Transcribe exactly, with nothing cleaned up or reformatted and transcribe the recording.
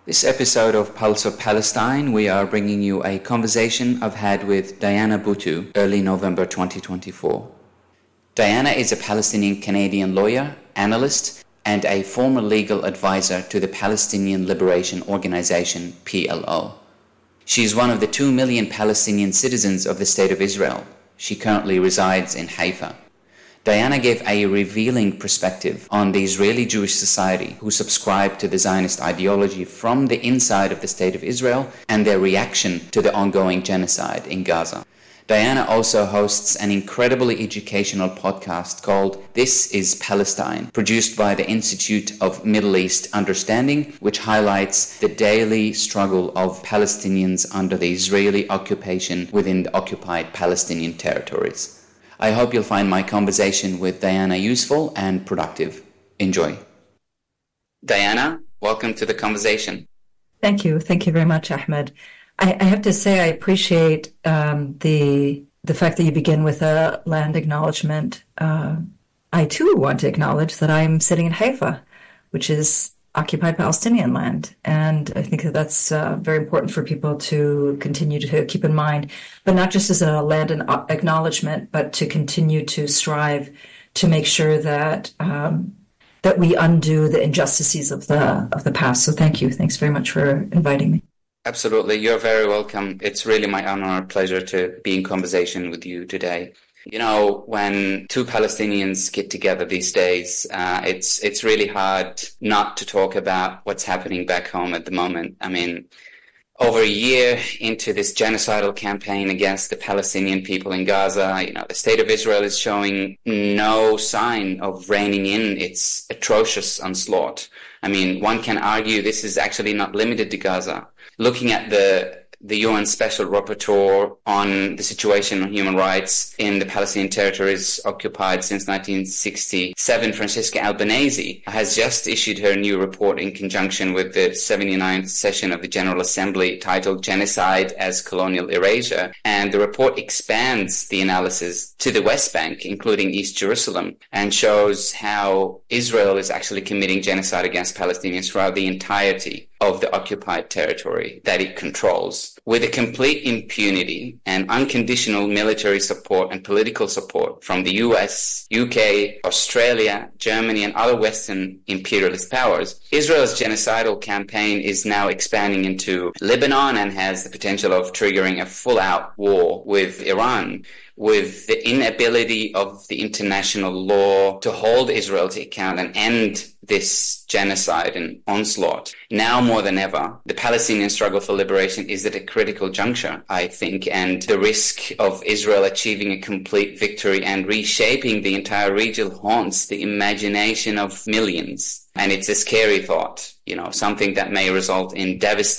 This episode of Pulse of Palestine, we are bringing you a conversation I've had with Diana Buttu, early November twenty twenty-four. Diana is a Palestinian-Canadian lawyer, analyst, and a former legal advisor to the Palestinian Liberation Organization, P L O. She is one of the two million Palestinian citizens of the State of Israel. She currently resides in Haifa. Diana gave a revealing perspective on the Israeli Jewish society who subscribe to the Zionist ideology from the inside of the State of Israel and their reaction to the ongoing genocide in Gaza. Diana also hosts an incredibly educational podcast called This is Palestine, produced by the Institute of Middle East Understanding, which highlights the daily struggle of Palestinians under the Israeli occupation within the occupied Palestinian territories. I hope you'll find my conversation with Diana useful and productive. Enjoy. Diana, welcome to the conversation. Thank you. Thank you very much, Ahmed. I, I have to say I appreciate um, the the fact that you begin with a land acknowledgement. Uh, I too want to acknowledge that I'm sitting in Haifa, which is occupied Palestinian land. And I think that that's uh, very important for people to continue to keep in mind, but not just as a land acknowledgement, but to continue to strive to make sure that um, that we undo the injustices of the of the past. So thank you. Thanks very much for inviting me. Absolutely. You're very welcome. It's really my honor and pleasure to be in conversation with you today. You know, when two Palestinians get together these days, uh, it's it's really hard not to talk about what's happening back home at the moment. I mean, over a year into this genocidal campaign against the Palestinian people in Gaza, you know, the State of Israel is showing no sign of reining in its atrocious onslaught. I mean, one can argue this is actually not limited to Gaza. Looking at the the U N Special Rapporteur on the situation on human rights in the Palestinian territories occupied since nineteen sixty-seven, Francesca Albanese, has just issued her new report in conjunction with the seventy-ninth session of the General Assembly titled Genocide as Colonial Erasure. And the report expands the analysis to the West Bank, including East Jerusalem, and shows how Israel is actually committing genocide against Palestinians throughout the entirety of the occupied territory that it controls, with a complete impunity and unconditional military support and political support from the U S, U K, Australia, Germany, and other Western imperialist powers. Israel's genocidal campaign is now expanding into Lebanon and has the potential of triggering a full-out war with Iran, with the inability of the international law to hold Israel to account and end this genocide and onslaught. Now more than ever, the Palestinian struggle for liberation is at a critical juncture, I think, and the risk of Israel achieving a complete victory and reshaping the entire region haunts the imagination of millions. And it's a scary thought, you know, something that may result in devastation